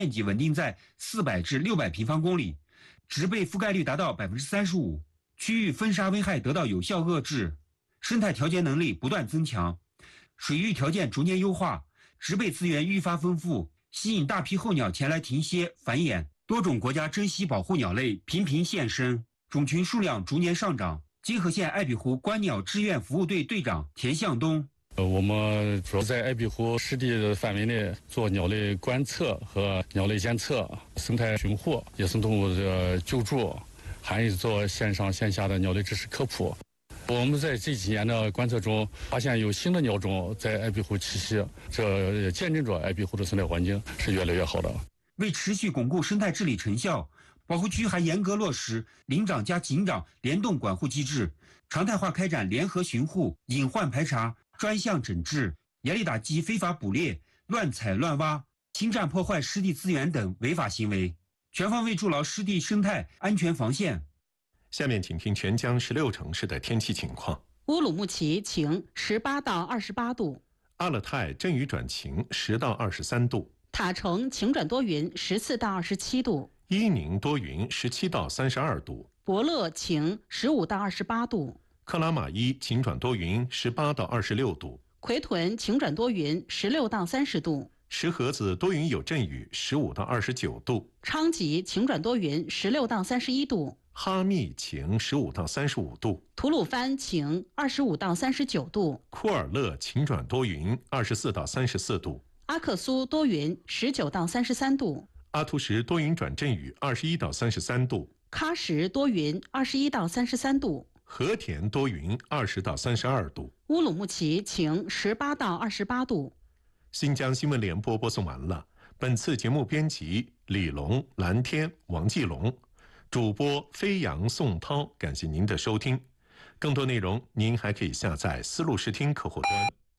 面积稳定在400至600平方公里，植被覆盖率达到35%，区域风沙危害得到有效遏制，生态调节能力不断增强，水域条件逐年优化，植被资源愈发丰富，吸引大批候鸟前来停歇繁衍，多种国家珍稀保护鸟类频频现身，种群数量逐年上涨。金河县艾比湖观鸟志愿服务队队长田向东。 我们主要在艾比湖湿地的范围内做鸟类观测和鸟类监测、生态巡护、野生动物的救助，还有做线上线下的鸟类知识科普。我们在这几年的观测中发现有新的鸟种在艾比湖栖息，这也见证着艾比湖的生态环境是越来越好的。 为持续巩固生态治理成效，保护区还严格落实林长加警长联动管护机制，常态化开展联合巡护、隐患排查、专项整治，严厉打击非法捕猎、乱采乱挖、侵占破坏湿地资源等违法行为，全方位筑牢湿地生态安全防线。 下面请听全江16城市的天气情况。 乌鲁木齐晴，18到28度； 阿勒泰阵雨转晴，10到23度； 塔城晴转多云，14到27度； 伊宁多云，17到32度； 博乐晴，15到28度； 克拉玛依晴转多云，18到26度； 奎屯晴转多云，16到30度； 石河子多云有阵雨，15到29度； 昌吉晴转多云，16到31度； 哈密晴，15到35度； 吐鲁番晴，25到39度； 库尔勒晴转多云，24到34度； 阿克苏多云，19到33度； 阿图什多云转阵雨，21到33度； 喀什多云，21到33度； 和田多云，20到32度； 乌鲁木齐晴，18到28度。 新疆新闻联播播送完了。本次节目编辑李龙、蓝天、王继龙，主播飞扬、宋涛。感谢您的收听。更多内容您还可以下载思路视听客户端。